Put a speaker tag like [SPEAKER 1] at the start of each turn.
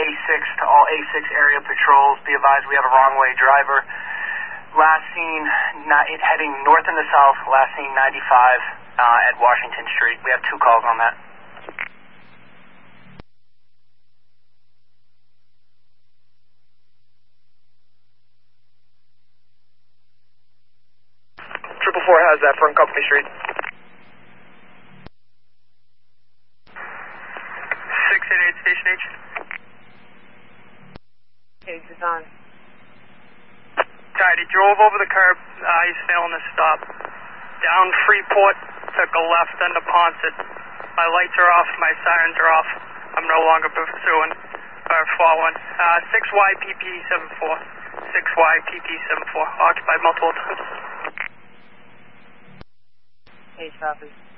[SPEAKER 1] A6 to all A6 area patrols. Be advised we have a wrong way driver. Last seen heading north into south, last seen 95 at Washington Street. We have 2 calls on that.
[SPEAKER 2] 444 has that from Company Street.
[SPEAKER 3] 688 Station H.
[SPEAKER 4] H is on.
[SPEAKER 3] Tight, he drove over the curb. He's failing to stop. Down Freeport, took a left into Ponset. My lights are off, my sirens are off. I'm no longer pursuing or following. 6YPP74. 6YPP74. Occupied multiple times.
[SPEAKER 4] H copy.